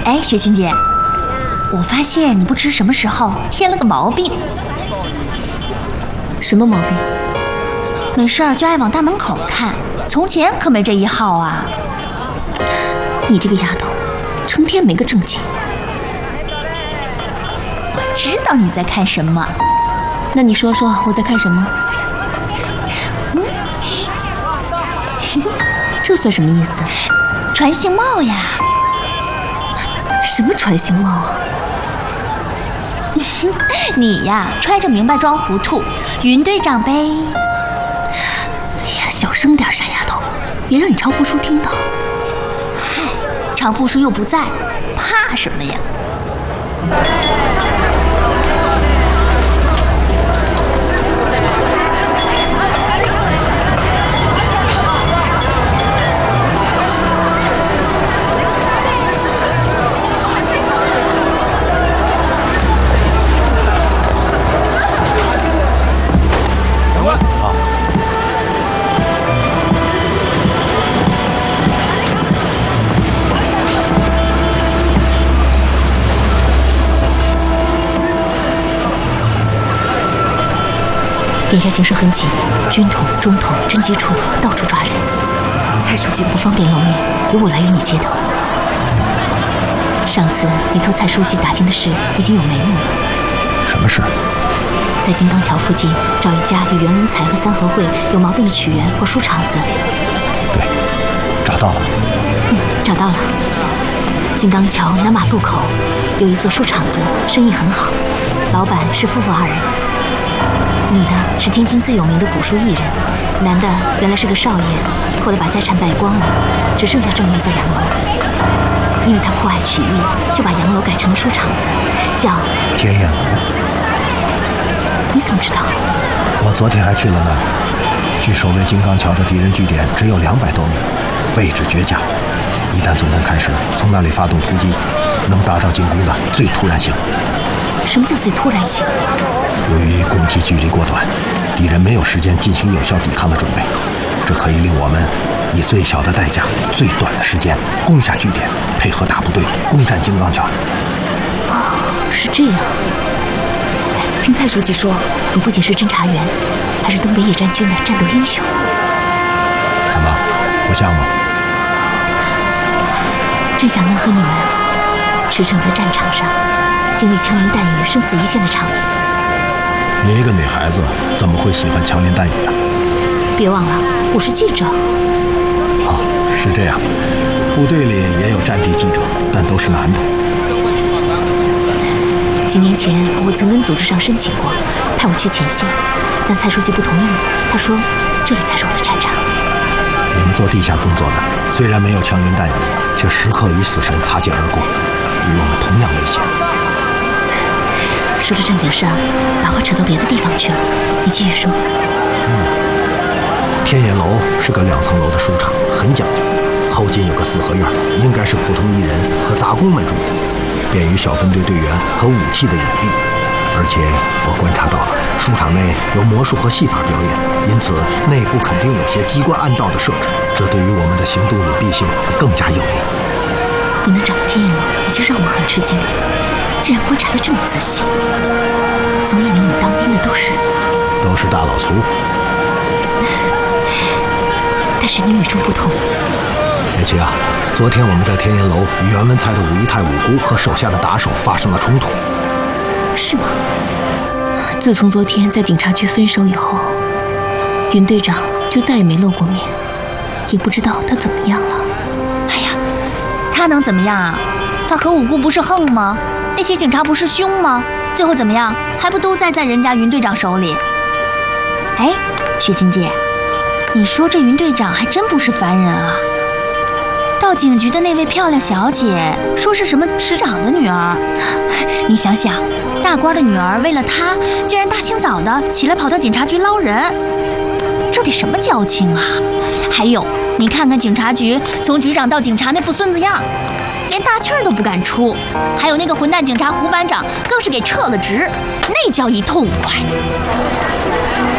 哎，雪琴姐，我发现你不知什么时候添了个毛病。 什么毛病？ 没事儿就爱往大门口看，从前可没这一号啊。 你这个丫头，成天没个正经。 我知道你在看什么。 那你说说我在看什么？这算什么意思？ 传信帽呀。 什么传信帽啊？ 你呀，揣着明白装糊涂，云队长呗。哎呀，小声点，傻丫头，别让你常福叔听到。 嗨，常福叔又不在，怕什么呀？ 眼下形势很紧，军统、中统、侦缉处到处抓人。蔡书记不方便露面，由我来与你接头。上次你托蔡书记打听的事已经有眉目了。 什么事？ 在金刚桥附近找一家与袁文才和三合会有矛盾的曲园或书场子。 对，找到了。 找到了。金刚桥南马路口有一座书场子，生意很好，老板是夫妇2人。女的是天津最有名的古书艺人，男的原来是个少爷，后来把家产败光了，只剩下这么一座洋楼。因为他酷爱曲艺，就把洋楼改成了书场子，叫天燕楼。 你怎么知道？ 我昨天还去了那里。距守卫金刚桥的敌人据点只有200多米，位置绝佳。一旦总攻开始，从那里发动突击，能达到进攻的最突然性。 什么叫最突然性？ 由于攻击距离过短，敌人没有时间进行有效抵抗的准备，这可以令我们以最小的代价、最短的时间攻下据点，配合大部队攻占金刚桥。 是这样。听蔡书记说，你不仅是侦察员，还是东北野战军的战斗英雄。 怎么，不像吗？ 真想能和你们驰骋在战场上，经历枪林弹雨、生死一线的场面。 你一个女孩子怎么会喜欢枪林弹雨啊？ 别忘了，我是记者。 是这样，部队里也有战地记者，但都是男的。 几年前，我曾跟组织上申请过，派我去前线，但蔡书记不同意，他说这里才是我的战场。 你们做地下工作的，虽然没有枪林弹雨，却时刻与死神擦肩而过，与我们同样危险。 说着正经事儿，把话扯到别的地方去了。你继续说。 天燕楼是个2层楼的书场，很讲究。后进有个4合院，应该是普通艺人和杂工们住的，便于小分队队员和武器的隐蔽。而且我观察到了，书场内有魔术和戏法表演，因此内部肯定有些机关暗道的设置，这对于我们的行动隐蔽性会更加有利。 你能找到天燕楼，已经让我很吃惊了。竟然观察得这么仔细，总以为你当兵的都是大老粗。 但是你与众不同。 美琪啊，昨天我们在天燕楼与袁文才的武姨太五姑和手下的打手发生了冲突。 是吗？自从昨天在警察局分手以后，云队长就再也没露过面，也不知道他怎么样了。 哎呀，他能怎么样啊？他和五姑不是横吗？那些警察不是凶吗？最后怎么样？还不都在人家云队长手里？哎，雪琴姐，你说这云队长还真不是凡人啊！到警局的那位漂亮小姐说是什么师长的女儿，你想想，大官的女儿为了他，竟然大清早的起来跑到警察局捞人，这得什么交情啊？还有，你看看警察局从局长到警察那副孙子样，连大气儿都不敢出。还有那个混蛋警察胡班长，更是给撤了职，那叫一痛快。